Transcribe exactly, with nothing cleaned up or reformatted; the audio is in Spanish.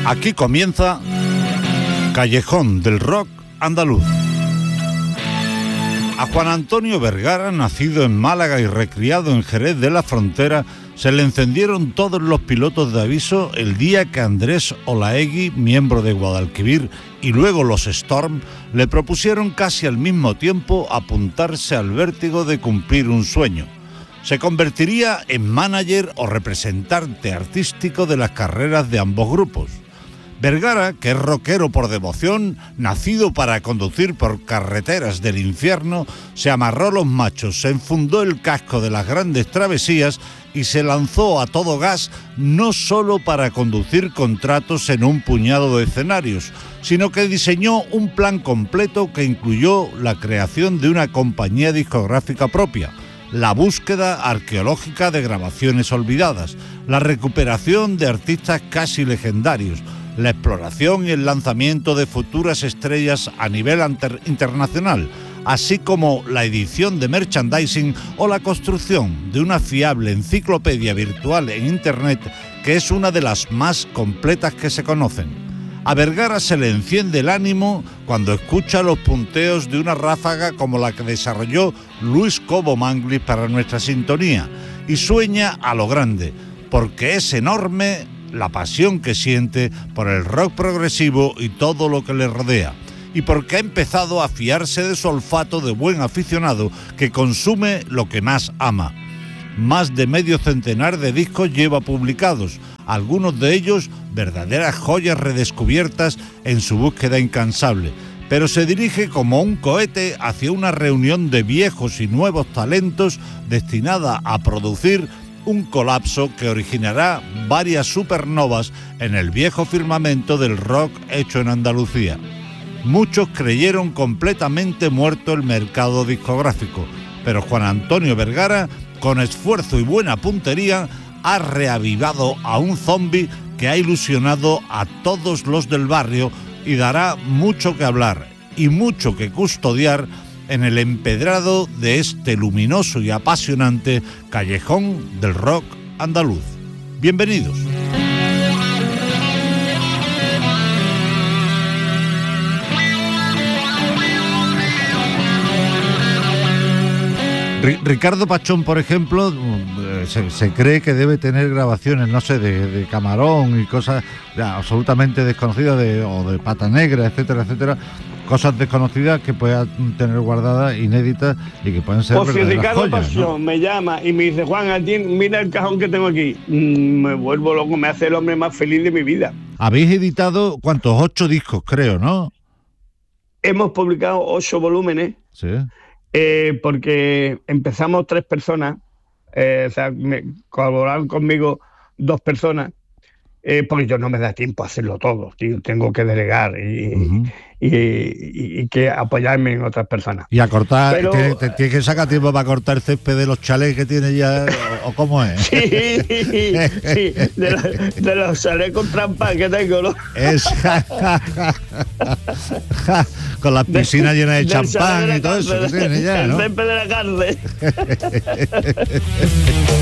Aquí comienza Callejón del Rock Andaluz. A Juan Antonio Vergara, nacido en Málaga y recriado en Jerez de la Frontera, se le encendieron todos los pilotos de aviso el día que Andrés Olaegui, miembro de Guadalquivir, y luego los Storm, le propusieron casi al mismo tiempo apuntarse al vértigo de cumplir un sueño. Se convertiría en manager o representante artístico de las carreras de ambos grupos. Vergara, que es rockero por devoción, nacido para conducir por carreteras del infierno, se amarró los machos, se enfundó el casco de las grandes travesías y se lanzó a todo gas, no solo para conducir contratos en un puñado de escenarios, sino que diseñó un plan completo que incluyó la creación de una compañía discográfica propia, la búsqueda arqueológica de grabaciones olvidadas, la recuperación de artistas casi legendarios, la exploración y el lanzamiento de futuras estrellas a nivel inter- internacional, así como la edición de merchandising o la construcción de una fiable enciclopedia virtual en Internet que es una de las más completas que se conocen. A Vergara se le enciende el ánimo cuando escucha los punteos de una ráfaga como la que desarrolló Luis Cobo Manglis para nuestra sintonía y sueña a lo grande, porque es enorme la pasión que siente por el rock progresivo y todo lo que le rodea, y porque ha empezado a fiarse de su olfato de buen aficionado que consume lo que más ama. Más de medio centenar de discos lleva publicados, algunos de ellos verdaderas joyas redescubiertas en su búsqueda incansable, pero se dirige como un cohete hacia una reunión de viejos y nuevos talentos destinada a producir un colapso que originará varias supernovas en el viejo firmamento del rock hecho en Andalucía. Muchos creyeron completamente muerto el mercado discográfico, pero Juan Antonio Vergara, con esfuerzo y buena puntería, ha reavivado a un zombi que ha ilusionado a todos los del barrio y dará mucho que hablar y mucho que custodiar en el empedrado de este luminoso y apasionante callejón del rock andaluz. Bienvenidos. Ricardo Pachón, por ejemplo, se, se cree que debe tener grabaciones, no sé, de, de Camarón y cosas ya, absolutamente desconocidas, de, o de Pata Negra, etcétera, etcétera, cosas desconocidas que pueda tener guardadas, inéditas, y que pueden ser pues si Ricardo joyas, Pachón, ¿no?, me llama y me dice: Juan, a ti, mira el cajón que tengo aquí, mm, me vuelvo loco, me hace el hombre más feliz de mi vida. Habéis editado, ¿cuántos? Ocho discos, creo, ¿no? Hemos publicado ocho volúmenes. Sí. Eh, porque empezamos tres personas, eh, o sea, me colaboraron conmigo dos personas, eh, porque yo no me da tiempo a hacerlo todo, tío, tengo que delegar y, uh-huh. y, y, y que apoyarme en otras personas. Y a cortar, Pero, ¿tienes tiene que sacar tiempo para cortar el césped de los chalés que tiene ya, o, o cómo es? Sí, sí, de, la, de los chalés con trampas que tengo, ¿no? Es, con las piscinas llenas de, de champán y todo cárcel, eso que tiene ya, ¿no? El césped de la cárcel.